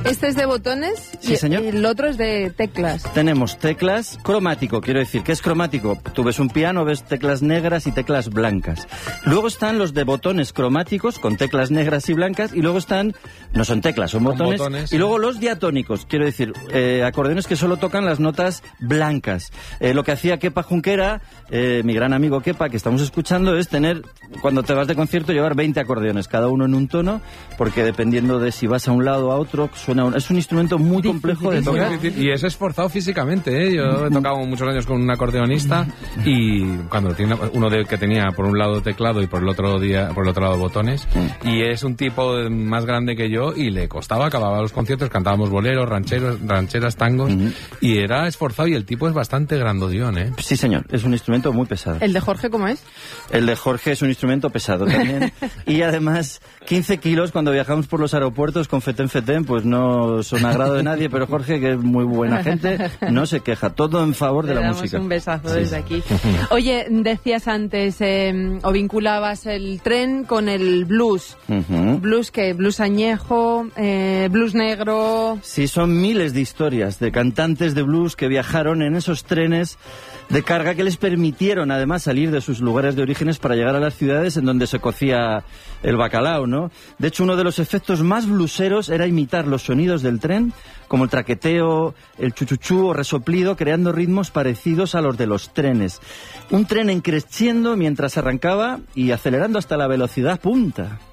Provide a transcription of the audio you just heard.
Este es de botones Sí, señor. y el otro es de teclas. Tenemos teclas cromático, quiero decir, ¿qué es cromático? Tú ves un piano, ves teclas negras y teclas blancas. Luego están los de botones cromáticos con teclas negras y blancas y luego están, no son teclas, son botones. Y luego los diatónicos, quiero decir, acordeones que solo tocan las notas blancas. Lo que hacía Kepa Junquera, mi gran amigo Kepa, que estamos escuchando, es tener, cuando te vas de concierto, llevar 20 acordeones, cada uno en un tono, porque dependiendo de si vas a un lado o a otro, es un instrumento muy complejo de tocar. Y es esforzado físicamente, ¿eh? Yo he tocado muchos años con un acordeonista y cuando tiene que tenía por un lado teclado y por el otro lado botones, y es un tipo más grande que yo y le costaba, acababa los conciertos, cantábamos boleros, rancheras, tangos, y era esforzado y el tipo es bastante grandodión, ¿eh? Sí, señor, es un instrumento muy pesado. ¿El de Jorge cómo es? El de Jorge es un instrumento pesado también. Y además, 15 kilos cuando viajamos por los aeropuertos con fetén, pues no son agrado de nadie, pero Jorge, que es muy buena gente, no se queja. Todo en favor de la música. Le damos un besazo desde aquí. Oye, decías antes, o vinculabas el tren con el blues. ¿Blues qué? ¿Blues añejo? ¿Blues negro? Sí, son miles de historias de cantantes de blues que viajaron en esos trenes de carga que les permitieron además salir de sus lugares de orígenes para llegar a las ciudades en donde se cocía el bacalao, ¿no? De hecho, uno de los efectos más blueseros era imitar los sonidos del tren, como el traqueteo, el chuchuchú o resoplido, creando ritmos parecidos a los de los trenes. Un tren encreciendo mientras arrancaba y acelerando hasta la velocidad punta.